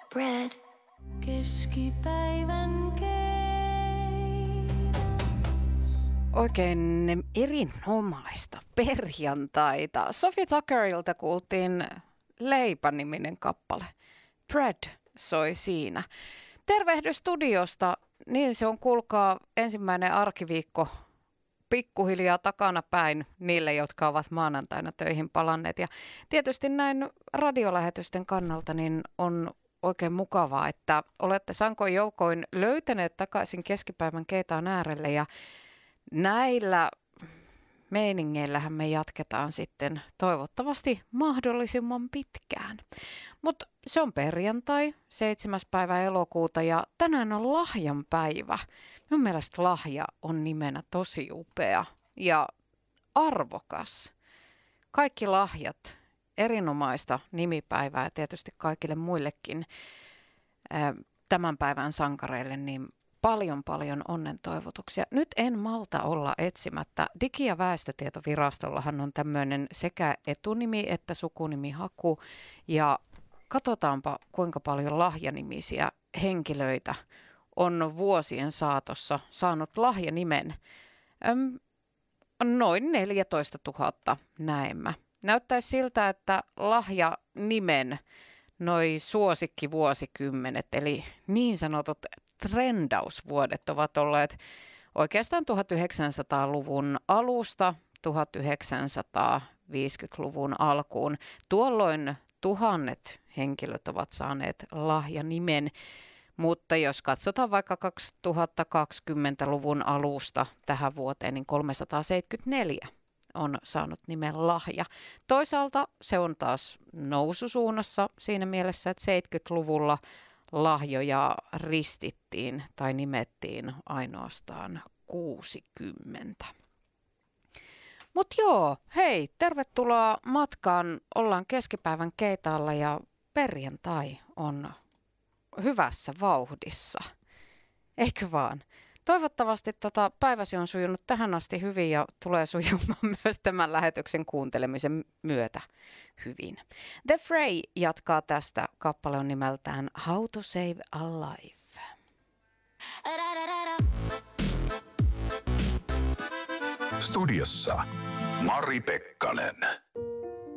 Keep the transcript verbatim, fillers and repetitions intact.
bread. Keskipäivän keitä. Oikein erinomaista perjantaita. Sophie Tuckerilta kuultiin Leipä-niminen kappale. Bread soi siinä. Tervehdys studiosta. Niin se on, kuulkaa, ensimmäinen arkiviikko pikkuhiljaa takana päin niille, jotka ovat maanantaina töihin palanneet. Ja tietysti näin radiolähetysten kannalta niin on oikein mukavaa, että olette sankoin joukoin löytäneet takaisin keskipäivän keitaan äärelle ja näillä meiningeillähän me jatketaan sitten toivottavasti mahdollisimman pitkään. Mutta se on perjantai, seitsemäs päivä elokuuta ja tänään on lahjan päivä. Minun mielestä lahja on nimenä tosi upea ja arvokas. Kaikki lahjat, erinomaista nimipäivää ja tietysti kaikille muillekin ää, tämän päivän sankareille, niin paljon paljon onnen toivotuksia. Nyt en malta olla etsimättä. Digi- ja väestötietovirastollahan on tämmöinen sekä etunimi että sukunimihaku. Ja katsotaanpa, kuinka paljon lahjanimisiä henkilöitä on vuosien saatossa saanut lahjanimen. Öm, noin neljätoista tuhatta näemmä. Näyttäisi siltä, että lahjanimen noi suosikkivuosikymmenet, eli niin sanotut trendausvuodet ovat olleet oikeastaan tuhatyhdeksänsataaluvun alusta tuhatyhdeksänsataaviisikymmentäluvun alkuun. Tuolloin tuhannet henkilöt ovat saaneet lahjanimen, mutta jos katsotaan vaikka kaksituhattakaksikymmentäluvun alusta tähän vuoteen, niin kolmesataaseitsemänkymmentäneljä on saanut nimen lahja. Toisaalta se on taas noususuunnassa siinä mielessä, että seitsemänkymmentäluvulla lahjoja ristittiin tai nimettiin ainoastaan kuusikymmentä. Mutta joo, hei, tervetuloa matkaan. Ollaan keskipäivän keitaalla ja perjantai on hyvässä vauhdissa. Eikö vaan? Toivottavasti tota päiväsi on sujunut tähän asti hyvin ja tulee sujumaan myös tämän lähetyksen kuuntelemisen myötä hyvin. The Fray jatkaa tästä. Kappale on nimeltään How to Save a Life. Studiossa Mari Pekkanen.